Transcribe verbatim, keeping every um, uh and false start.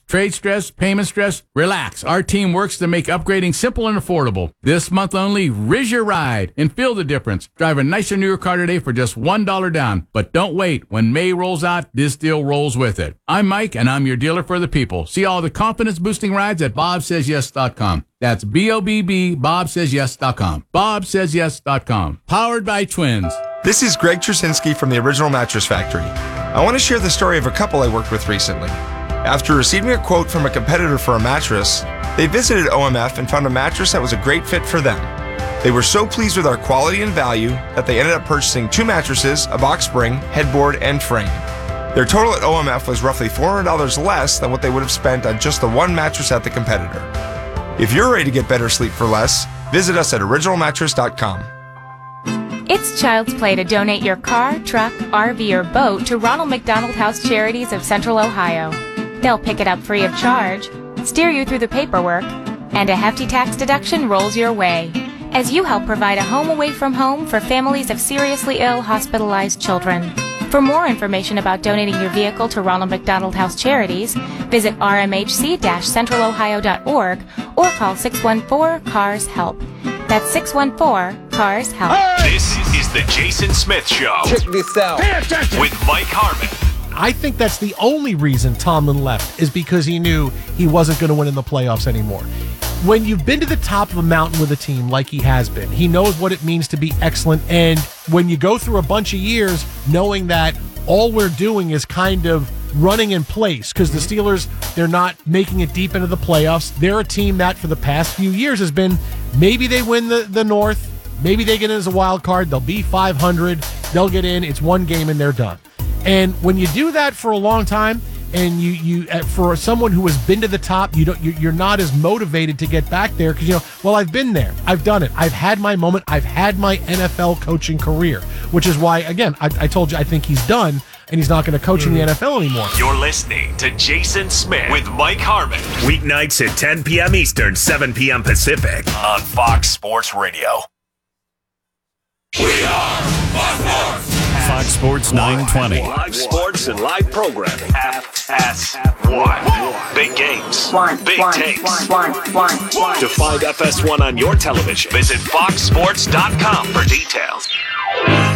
Trade stress, payment stress? Relax. Our team works to make upgrading simple and affordable. This month only, Riz your ride and feel the difference. Drive a nicer, newer car today for just one dollar down. But don't wait. When May rolls out, this deal rolls with it. I'm Mike, and I'm your dealer for the people. See all the confidence-boosting rides at bob says yes dot com. That's B O B B, bob says yes dot com. bob says yes dot com. Powered by Twins. This is Greg Trusinski from the Original Mattress Factory. I want to share the story of a couple I worked with recently. After receiving a quote from a competitor for a mattress, they visited O M F and found a mattress that was a great fit for them. They were so pleased with our quality and value that they ended up purchasing two mattresses, a box spring, headboard, and frame. Their total at O M F was roughly four hundred dollars less than what they would have spent on just the one mattress at the competitor. If you're ready to get better sleep for less, visit us at original mattress dot com. It's child's play to donate your car, truck, R V, or boat to Ronald McDonald House Charities of Central Ohio. They'll pick it up free of charge, steer you through the paperwork, and a hefty tax deduction rolls your way as you help provide a home away from home for families of seriously ill, hospitalized children. For more information about donating your vehicle to Ronald McDonald House Charities, visit r m h c dash central ohio dot org or call six one four, C A R S HELP. That's six one four, C A R S HELP. This is the Jason Smith Show. Check this out. With Mike Harmon. I think that's the only reason Tomlin left is because he knew he wasn't going to win in the playoffs anymore. When you've been to the top of a mountain with a team like he has been, he knows what it means to be excellent. And when you go through a bunch of years knowing that all we're doing is kind of running in place because the Steelers, they're not making it deep into the playoffs. They're a team that for the past few years has been, maybe they win the, the North, maybe they get in as a wild card, they'll be five hundred, they'll get in, it's one game and they're done. And when you do that for a long time, and you you uh, for someone who has been to the top, you don't you, you're not as motivated to get back there because you know, well, I've been there, I've done it, I've had my moment, I've had my N F L coaching career, which is why again I, I told you I think he's done and he's not going to coach in the N F L anymore. You're listening to Jason Smith with Mike Harmon. Weeknights at ten p.m. Eastern, seven p.m. Pacific on Fox Sports Radio. We are Fox Sports. Fox Sports nine twenty. Live sports and live programming. F S one. Big games. Big takes. To find F S one on your television, visit fox sports dot com for details.